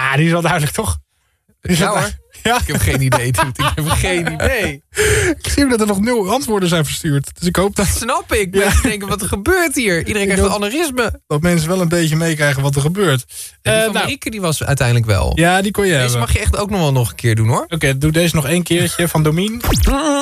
Ja, die is wel duidelijk, toch? Ja hoor. Ja? Ik heb geen idee, dude. Ik heb geen idee. Ik zie ook dat er nog 0 antwoorden zijn verstuurd. Dus ik hoop dat... Snap ik. Mensen denken, wat er gebeurt hier? Iedereen krijgt een aneurysme. Dat mensen wel een beetje meekrijgen wat er gebeurt. Die van Marieke, die was uiteindelijk wel. Ja, die kon je Deze hebben. mag je echt ook nog wel nog een keer doen, hoor. Oké, doe deze nog 1 keertje van Domien.